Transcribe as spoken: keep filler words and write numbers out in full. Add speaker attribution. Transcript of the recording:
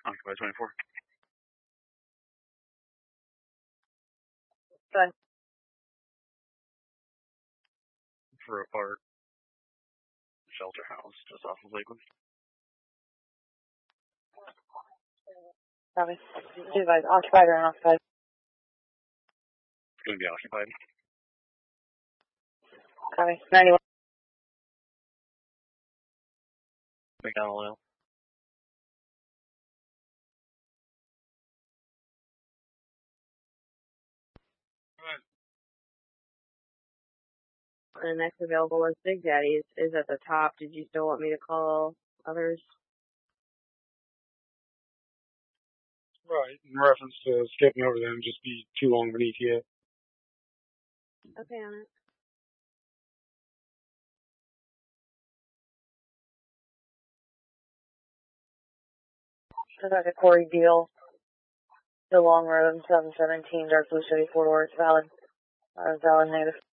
Speaker 1: Occupied twenty-four.
Speaker 2: Good.
Speaker 1: For a part. Shelter house, just off of Lakewood.
Speaker 2: Copy. Advise, occupied or unoccupied?
Speaker 1: It's going to be occupied.
Speaker 2: Copy. ninety-one.
Speaker 1: McDonald Oil.
Speaker 2: The next available is Big Daddy's is at the top. Did you still want me to call others?
Speaker 3: Right. In reference to skipping over them, just be too long of an E T A.
Speaker 2: Okay, on it. So that's a Corey Deal. The long road, seven seventeen, Dark Blue City, Fort Worth, Valid. Uh, valid native.